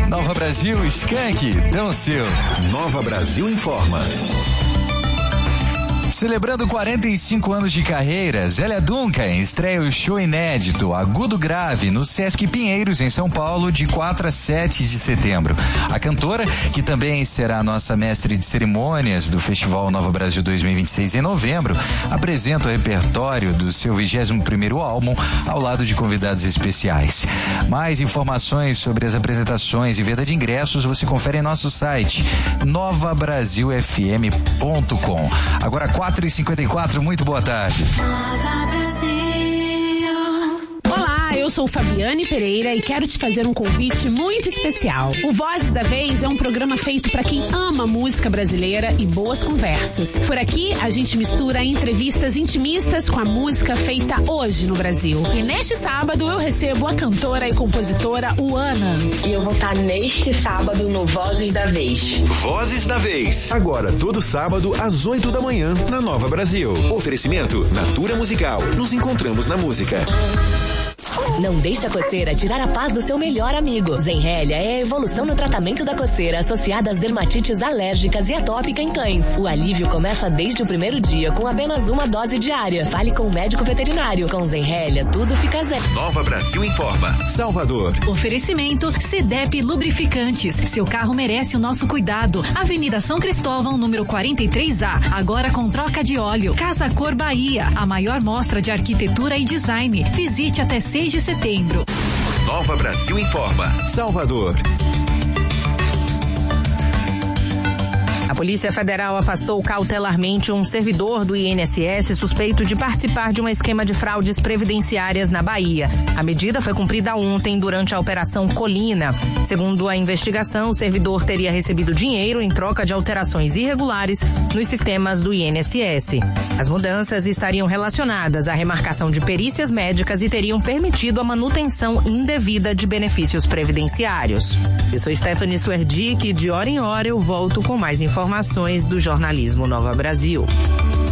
Nova Brasil, Skank, tão seu. Nova Brasil informa. Celebrando 45 anos de carreira, Zélia Duncan estreia o show inédito Agudo Grave no Sesc Pinheiros, em São Paulo, de 4 a 7 de setembro. A cantora, que também será nossa mestre de cerimônias do Festival Nova Brasil 2026 em novembro, apresenta o repertório do seu 21º álbum ao lado de convidados especiais. Mais informações sobre as apresentações e venda de ingressos você confere em nosso site novabrasilfm.com. Agora 4h54, muito boa tarde. Olá, eu sou Fabiane Pereira e quero te fazer um convite muito especial. O Vozes da Vez é um programa feito para quem ama música brasileira e boas conversas. Por aqui, a gente mistura entrevistas intimistas com a música feita hoje no Brasil. E neste sábado eu recebo a cantora e compositora Uana. E eu vou estar neste sábado no Vozes da Vez. Vozes da Vez. Agora, todo sábado, às 8 da manhã, na Nova Brasil. Oferecimento Natura Musical. Nos encontramos na música. Não deixe a coceira tirar a paz do seu melhor amigo. Zenrelia é a evolução no tratamento da coceira associada às dermatites alérgicas e atópica em cães. O alívio começa desde o primeiro dia com apenas uma dose diária. Fale com o médico veterinário. Com Zenrelia, tudo fica zen. Nova Brasil informa. Salvador. Oferecimento CDEP Lubrificantes. Seu carro merece o nosso cuidado. Avenida São Cristóvão, número 43A. Agora com troca de óleo. Casa Cor Bahia. A maior mostra de arquitetura e design. Visite até 6 de setembro. Nova Brasil informa. Salvador. A Polícia Federal afastou cautelarmente um servidor do INSS suspeito de participar de um esquema de fraudes previdenciárias na Bahia. A medida foi cumprida ontem durante a Operação Colina. Segundo a investigação, o servidor teria recebido dinheiro em troca de alterações irregulares nos sistemas do INSS. As mudanças estariam relacionadas à remarcação de perícias médicas e teriam permitido a manutenção indevida de benefícios previdenciários. Eu sou Stephanie Suerdick e de hora em hora eu volto com mais informações do jornalismo Nova Brasil.